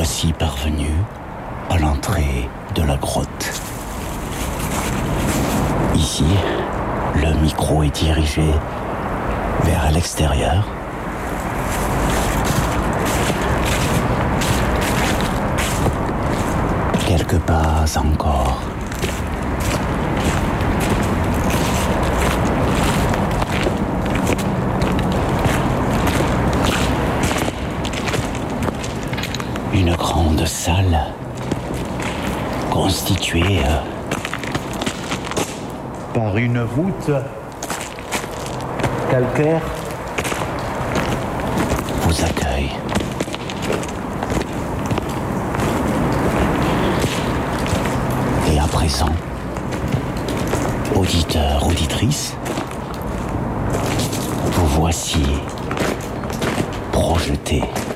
voici parvenus à l'entrée de la grotte. Ici, le micro est dirigé vers l'extérieur. Quelques pas encore. Une grande salle constituée par une voûte calcaire vous accueille. Et à présent, auditeurs, auditrices, vous voici projetés